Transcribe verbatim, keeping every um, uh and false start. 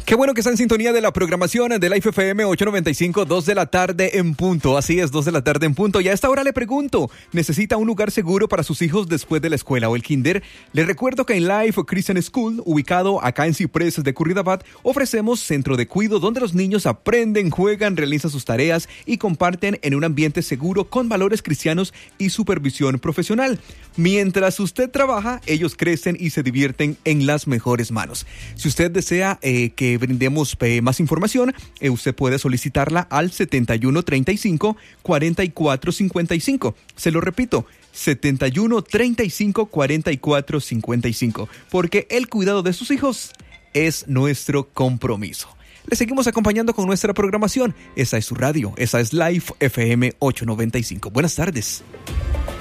Qué bueno que está en sintonía de la programación de Life F M ochocientos noventa y cinco, dos de la tarde en punto. Así es, dos de la tarde en punto. Y a esta hora le pregunto, ¿necesita un lugar seguro para sus hijos después de la escuela o el kinder? Le recuerdo que en Life Christian School, ubicado acá en Cipreses de Curridabat, ofrecemos centro de cuido donde los niños aprenden, juegan, realizan sus tareas y comparten en un ambiente seguro con valores cristianos y supervisión profesional. Mientras usted trabaja, ellos crecen y se divierten en las mejores manos. Si usted desea eh, que brindemos eh, más información, eh, usted puede solicitarla al setenta y uno treinta y cinco, cuarenta y cuatro cincuenta y cinco. Se lo repito, setenta y uno treinta y cinco, cuarenta y cuatro cincuenta y cinco, porque el cuidado de sus hijos es nuestro compromiso. Le seguimos acompañando con nuestra programación. Esa es su radio, esa es Life F M ochocientos noventa y cinco. Buenas tardes.